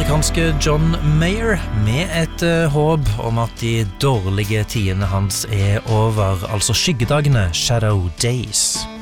amerikanske John Mayer med et håp om at de dårlige tidene hans over, altså skyggedagene, Shadow Days.